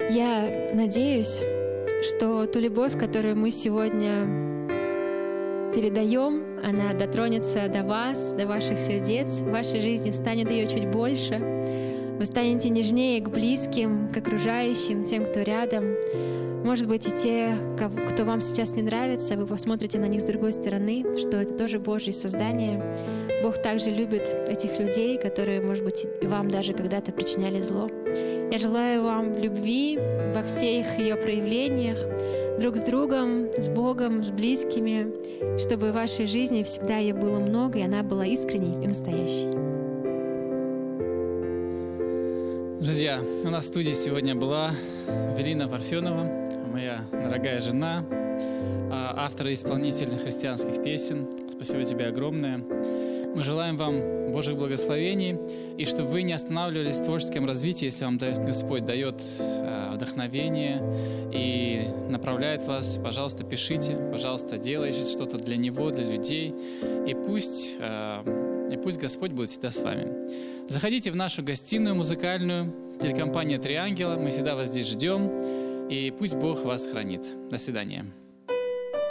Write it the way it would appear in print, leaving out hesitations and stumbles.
Я надеюсь, что ту любовь, которую мы сегодня передаем, она дотронется до вас, до ваших сердец, в вашей жизни станет ее чуть больше. Вы станете нежнее к близким, к окружающим, тем, кто рядом. Может быть, и те, кто вам сейчас не нравится, вы посмотрите на них с другой стороны, что это тоже Божье создание. Бог также любит этих людей, которые, может быть, и вам даже когда-то причиняли зло. Я желаю вам любви во всех ее проявлениях, друг с другом, с Богом, с близкими, чтобы в вашей жизни всегда ее было много, и она была искренней и настоящей. Друзья, у нас в студии сегодня была Эвелина Парфенова, моя дорогая жена, автор и исполнитель христианских песен. Спасибо тебе огромное. Мы желаем вам Божьих благословений, и чтобы вы не останавливались в творческом развитии, если вам Господь дает вдохновение и направляет вас. Пожалуйста, пишите, пожалуйста, делайте что-то для Него, для людей, и пусть Господь будет всегда с вами. Заходите в нашу гостиную музыкальную, телекомпания «Три ангела». Мы всегда вас здесь ждем, и пусть Бог вас хранит. До свидания.